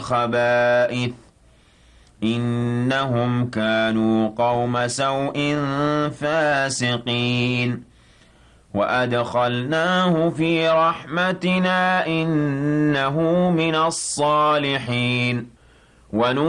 الخبائث إنهم كانوا قوم سوء فاسقين وأدخلناه في رحمتنا إنه من الصالحين